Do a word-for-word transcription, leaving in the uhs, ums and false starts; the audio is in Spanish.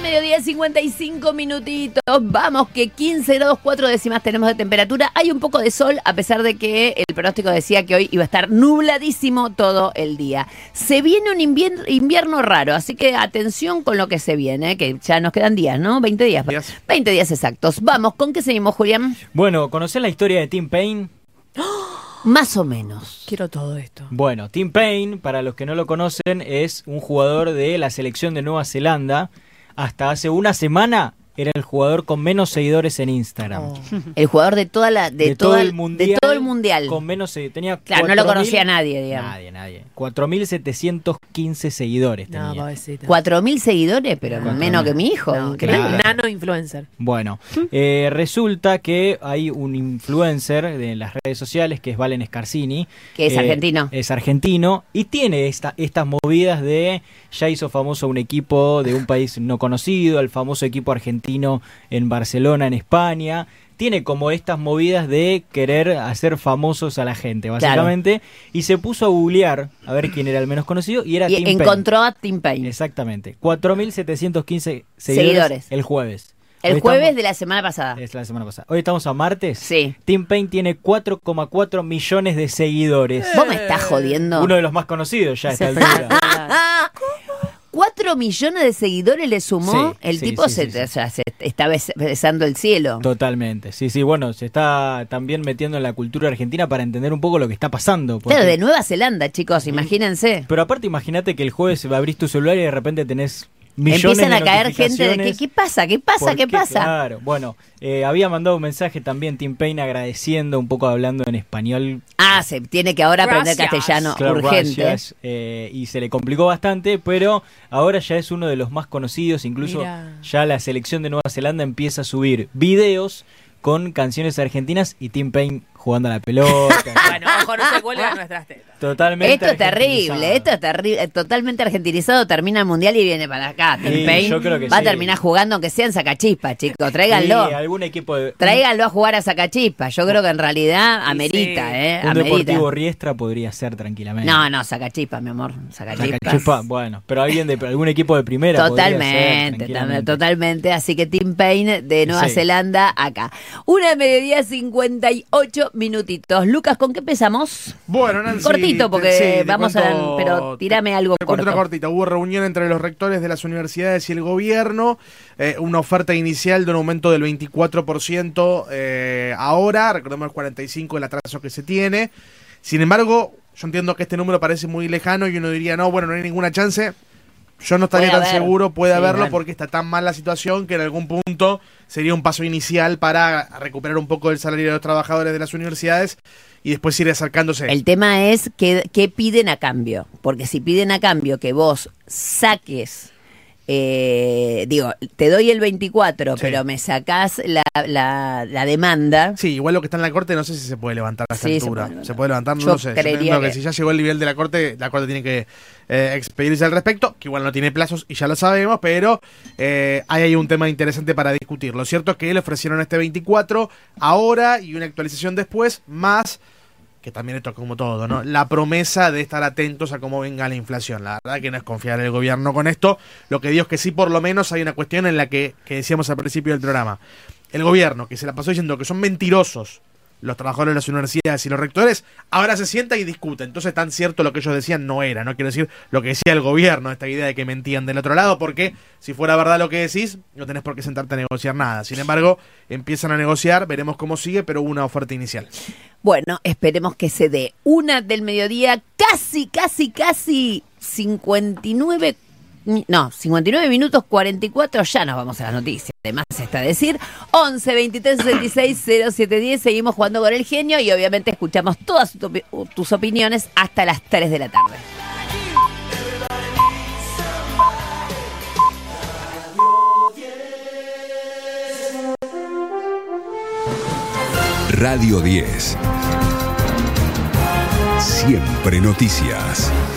mediodía, cincuenta y cinco minutitos. Vamos, que quince grados cuatro décimas tenemos de temperatura. Hay un poco de sol, a pesar de que el pronóstico decía que hoy iba a estar nubladísimo todo el día. Se viene un invierno, invierno raro, así que atención con lo que se viene, que ya nos quedan días, ¿no? veinte días. Días. veinte días exactos. Vamos, ¿con qué seguimos, Julián? Bueno, ¿conocés la historia de Tim Payne? Más o menos. Quiero todo esto. Bueno, Tim Payne, para los que no lo conocen, es un jugador de la selección de Nueva Zelanda. Hasta hace una semana era el jugador con menos seguidores en Instagram. Oh. El jugador de toda la de, de, todo, todo el, el mundial, de todo el mundial. Con menos seguidores. Tenía Claro, no lo conocía nadie, digamos. Nadie, nadie. cuatro mil setecientos quince seguidores No, tenía. pobrecita. Cuatro mil seguidores, pero No, menos no. que mi hijo. No, Increíble. claro. Nano influencer. Bueno, eh, resulta que hay un influencer de las redes sociales que es Valen Scarsini. Que es eh, argentino. Es argentino y tiene esta, estas movidas de, ya hizo famoso un equipo de un país no conocido, el famoso equipo argentino en Barcelona, en España. Tiene como estas movidas de querer hacer famosos a la gente, básicamente. Claro. Y se puso a googlear a ver quién era el menos conocido y era Y Tim encontró Payne. a Tim Payne. Exactamente. cuatro mil setecientos quince seguidores, Seguidores. el jueves. El Hoy jueves estamos- de la semana pasada. Es la semana pasada. Hoy estamos a martes. Sí. Tim Payne tiene cuatro coma cuatro millones de seguidores. ¿Vos me estás jodiendo? Uno de los más conocidos ya a esta Se altura. Ah, Cuatro millones de seguidores le sumó. Sí, el sí, tipo sí, se, sí, sí. o sea, se está bes- besando el cielo. Totalmente. Sí, sí, bueno, se está también metiendo en la cultura argentina para entender un poco lo que está pasando. porque- Claro, de Nueva Zelanda, chicos, imagínense. Pero aparte, imagínate que el jueves abrís tu celular y de repente tenés millones Empiezan de a caer gente de notificaciones. ¿qué, qué pasa? ¿Qué pasa? ¿Por ¿Qué pasa? Claro, bueno, eh, había mandado un mensaje también Tim Payne agradeciendo, un poco hablando en español. Ah, se tiene que ahora aprender Gracias. castellano Claro, urgente. gracias, eh, y se le complicó bastante, pero ahora ya es uno de los más conocidos. Incluso Mira. ya la selección de Nueva Zelanda empieza a subir videos con canciones argentinas y Tim Payne jugando a la pelota. Bueno, ojo, no se cuelgan nuestras tetas. Totalmente Esto es terrible, argentinizado. esto es terrible, totalmente argentinizado, termina el mundial y viene para acá. Tim Sí, Payne yo creo que va a sí. terminar jugando aunque sea en Sacachispa, chicos, tráiganlo. Sí, algún equipo de... Tráiganlo a jugar a Sacachispa. Yo creo que en realidad Sí, amerita, sí. ¿eh? Un Amerita. Deportivo Riestra podría ser tranquilamente. No, no, Sacachispa, mi amor. Sacachispa. Sacachispa, bueno, pero alguien de algún equipo de primera podría ser, Totalmente, tranquilamente. totalmente. Así que Tim Payne de Nueva Sí. Zelanda acá. Una de mediodía, cincuenta y ocho minutitos. Lucas, ¿con qué empezamos? Bueno, Nancy, Cortito, te- porque sí, te vamos a cuento- la- pero tirame te- algo te cuento corto. una cortita. Hubo reunión entre los rectores de las universidades y el gobierno, eh, una oferta inicial de un aumento del veinticuatro por ciento eh, ahora, recordemos el cuarenta y cinco por ciento el atraso que se tiene. Sin embargo, yo entiendo que este número parece muy lejano y uno diría, no, bueno, no hay ninguna chance. Yo no estaría Puede tan haber. seguro, puede Sí, haberlo, bueno. porque está tan mal la situación que en algún punto sería un paso inicial para recuperar un poco el salario de los trabajadores de las universidades y después ir acercándose. El tema es que, qué piden a cambio. Porque si piden a cambio que vos saques, eh, digo, te doy el veinticuatro, Sí. pero me sacás la, la, la demanda. Sí, igual lo que está en la corte no sé si se puede levantar a esta Sí, se altura. puede Se levantar. puede levantar, no Yo lo sé. Yo creería entiendo que, que- si ya llegó el nivel de la corte, la corte tiene que eh, expedirse al respecto, que igual no tiene plazos y ya lo sabemos, pero eh, hay ahí un tema interesante para discutir. Lo cierto es que le ofrecieron este veinticuatro ahora y una actualización después, más que también esto es como todo, ¿no? La promesa de estar atentos a cómo venga la inflación. La verdad que no es confiar en el gobierno con esto. Lo que digo es que sí, por lo menos hay una cuestión en la que, que decíamos al principio del programa. El gobierno, que se la pasó diciendo que son mentirosos los trabajadores de las universidades y los rectores, ahora se sienta y discute. Entonces tan cierto lo que ellos decían no era. No quiero decir lo que decía el gobierno, esta idea de que mentían del otro lado, porque si fuera verdad lo que decís, no tenés por qué sentarte a negociar nada. Sin embargo, empiezan a negociar, veremos cómo sigue, pero hubo una oferta inicial. Bueno, esperemos que se dé. Una del mediodía, casi, casi, casi cincuenta y nueve, no, cincuenta y nueve minutos cuarenta y cuatro, ya nos vamos a las noticias. Además está decir, once veintitrés sesenta y seis cero siete diez, seguimos jugando con el genio y obviamente escuchamos todas tu- tus opiniones hasta las tres de la tarde. Radio diez. Siempre noticias.